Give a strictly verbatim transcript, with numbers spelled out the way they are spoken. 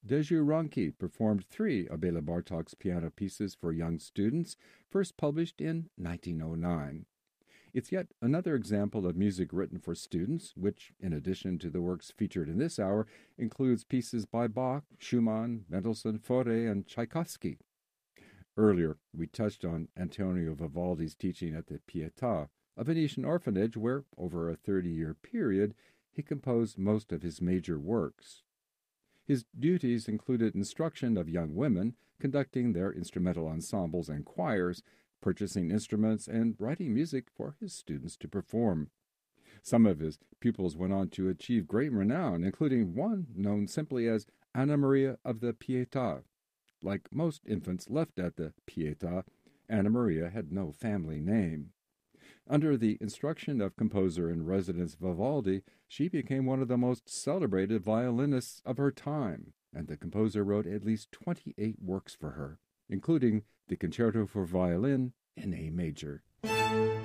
Dezső Ranki performed three of Bela Bartok's piano pieces for young students, first published in nineteen oh nine. It's yet another example of music written for students, which, in addition to the works featured in this hour, includes pieces by Bach, Schumann, Mendelssohn, Fauré, and Tchaikovsky. Earlier, we touched on Antonio Vivaldi's teaching at the Pietà, a Venetian orphanage where, over a thirty-year period, he composed most of his major works. His duties included instruction of young women, conducting their instrumental ensembles and choirs, purchasing instruments, and writing music for his students to perform. Some of his pupils went on to achieve great renown, including one known simply as Anna Maria of the Pietà. Like most infants left at the Pietà, Anna Maria had no family name. Under the instruction of composer-in-residence Vivaldi, she became one of the most celebrated violinists of her time, and the composer wrote at least twenty-eight works for her, including the Concerto for Violin in A major.